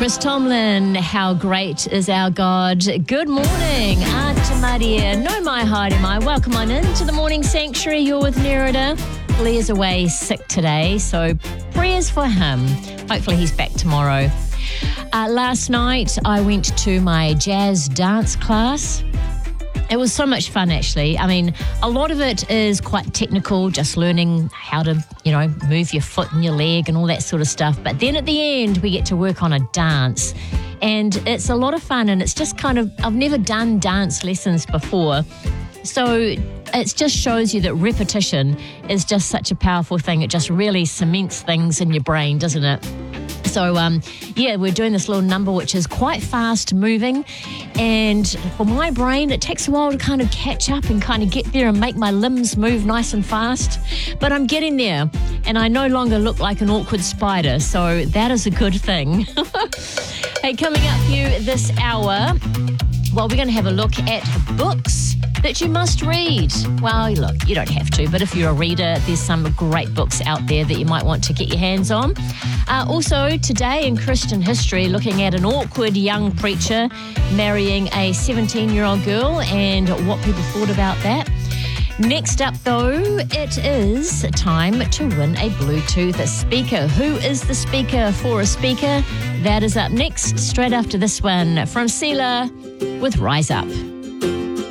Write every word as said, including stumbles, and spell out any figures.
Chris Tomlin, how great is our God? Good morning, Ata Maria, no mai haere mai. Welcome on into the Morning Sanctuary. You're with Nerida. Leah's away sick today, so prayers for him. Hopefully he's back tomorrow. Uh, last night I went to my jazz dance class. It was so much fun, actually. I mean, a lot of it is quite technical, just learning how to, you know, move your foot and your leg and all that sort of stuff. But then at the end, we get to work on a dance. And it's a lot of fun, and it's just kind of, I've never done dance lessons before. So it just shows you that repetition is just such a powerful thing. It just really cements things in your brain, doesn't it? So, um, yeah, we're doing this little number which is quite fast moving, and for my brain it takes a while to kind of catch up and kind of get there and make my limbs move nice and fast, but I'm getting there, and I no longer look like an awkward spider, so that is a good thing. Hey, coming up for you this hour, well, we're going to have a look at books that you must read. Well, look, you don't have to, but if you're a reader, there's some great books out there that you might want to get your hands on. Uh, also, today in Christian history, looking at an awkward young preacher marrying a seventeen-year-old girl and what people thought about that. Next up, though, it is time to win a Bluetooth speaker. Who is the speaker for a speaker? That is up next, straight after this one from Sela with Rise Up.